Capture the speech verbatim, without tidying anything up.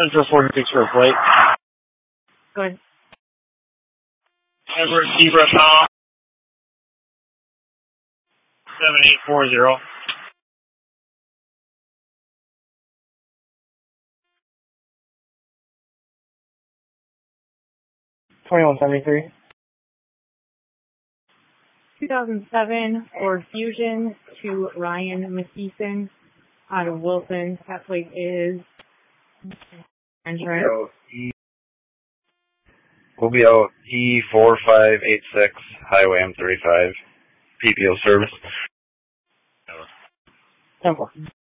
Central forty-six for a plate. Go ahead. Edward Zebra Tom. seven eight four zero. twenty-one seventy-three. two thousand seven Ford Fusion to Ryan Mathieson out of Wilson. That plate is Andrew. We'll be out E four five eight six, Highway M thirty-five, P P O service. ten four.